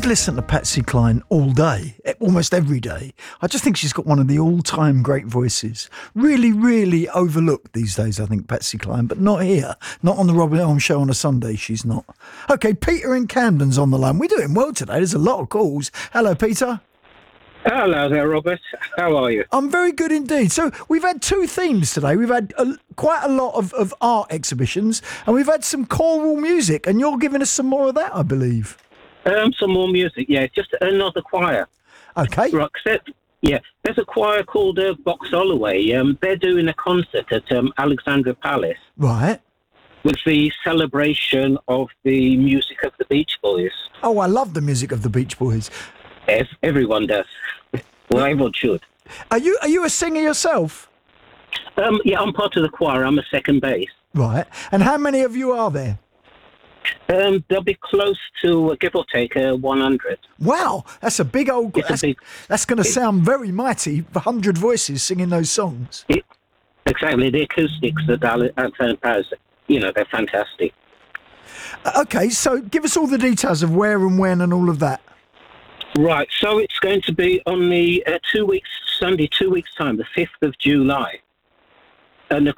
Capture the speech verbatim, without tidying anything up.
could listen to Patsy Cline all day, almost every day. I just think she's got one of the all-time great voices. Really, really overlooked these days, I think, Patsy Cline, but not here. Not on the Robin Elm Show on a Sunday, she's not. OK, Peter in Camden's on the line. We're doing well today. There's a lot of calls. Hello, Peter. Hello there, Robert. How are you? I'm very good indeed. So we've had two themes today. We've had a, quite a lot of, of art exhibitions, and we've had some choral music, and you're giving us some more of that, I believe. Um, some more music, yeah. Just another choir. OK. Right, yeah, there's a choir called uh, Box Holloway. Um, they're doing a concert at um, Alexandra Palace. Right. With the celebration of the music of the Beach Boys. Oh, I love the music of the Beach Boys. Yes, everyone does. Well, everyone should. Are you are you a singer yourself? Um, yeah, I'm part of the choir. I'm a second bass. Right. And how many of you are there? Um, they'll be close to, uh, give or take, uh, one hundred. Wow, that's a big old... It's That's, a big, that's going to sound very mighty, one hundred voices singing those songs. it, exactly. The acoustics at Alexandra Palace, you know, they're fantastic. Uh, OK, so give us all the details of where and when and all of that. Right, so it's going to be on the uh, two weeks, Sunday, two weeks' time, the fifth of July. And the